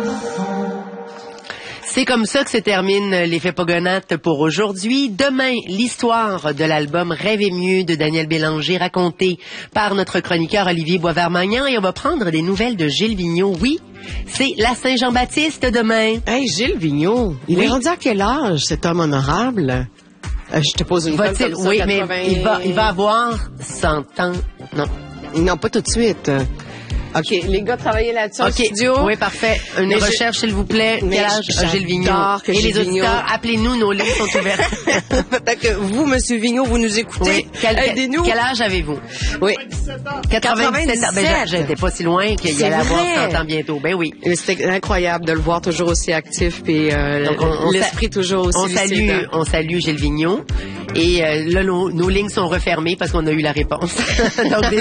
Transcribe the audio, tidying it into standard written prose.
C'est comme ça que se termine l'effet Pogonates pour aujourd'hui. Demain, l'histoire de l'album Rêver mieux de Daniel Bélanger racontée par notre chroniqueur Olivier Boisvert-Magnan et on va prendre des nouvelles de Gilles Vigneault. Oui, c'est la Saint-Jean-Baptiste demain. Hey, Gilles Vigneault, il est rendu à quel âge, cet homme honorable? Je te pose une question comme ça, oui, 80... mais il va avoir 100 ans. Non. Non, pas tout de suite. OK, les gars, travaillez là-dessus en studio. Oui, parfait. Une recherche, s'il vous plaît. Quel âge a Gilles Vigneault? Et les auditeurs, appelez-nous, nos lignes sont ouvertes. Peut-être que vous, Monsieur Vigneault, vous nous écoutez. Oui. Aidez-nous. Quel âge avez-vous? Oui. 97 ans. Ben, j'étais pas si loin qu'il allait avoir 100 ans bientôt. Ben oui. C'était incroyable de le voir toujours aussi actif puis l'esprit toujours aussi lucide. On salue Gilles Vigneault. Et là, nos lignes sont refermées parce qu'on a eu la réponse. Donc,